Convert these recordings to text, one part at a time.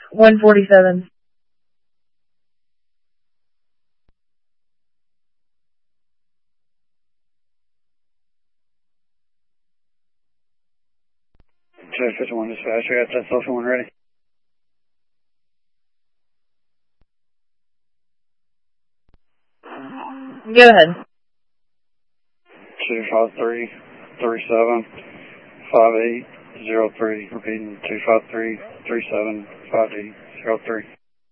147. Check 51 dispatch, I got that social one ready. Go ahead. 253-37-5803, repeating 253-37-5803.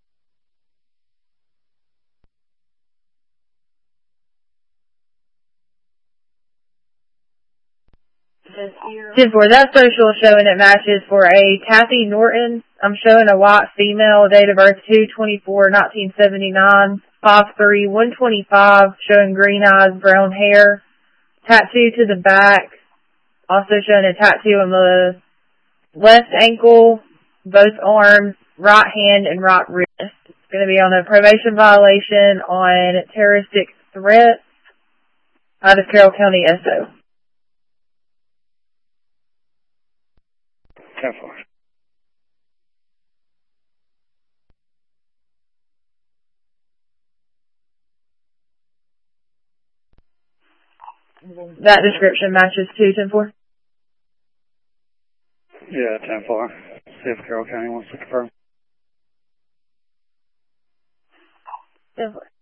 10-4, that social showing it matches for a Kathy Norton. I'm showing a white female, date of birth 2/24/1979, 5'3", 125, showing green eyes, brown hair, tattoo to the back, also showing a tattoo on the left ankle, both arms, right hand, and right wrist. It's going to be on a probation violation on terroristic threats out of Carroll County SO. 10-4. That description matches too, 10-4? Yeah, 10-4. See if Carroll County wants to confirm. 10-4.